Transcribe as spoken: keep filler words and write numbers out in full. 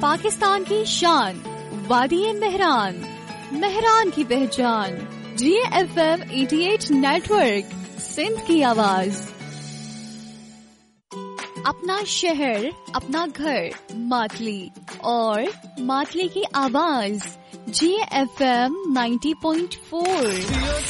पाकिस्तान की शान, वादी मेहरान, मेहरान की पहचान, जी एफ एम अठासी नेटवर्क, सिंध की आवाज। अपना शहर, अपना घर, मातली और मातली की आवाज, जी एफ एम नब्बे पॉइंट चार।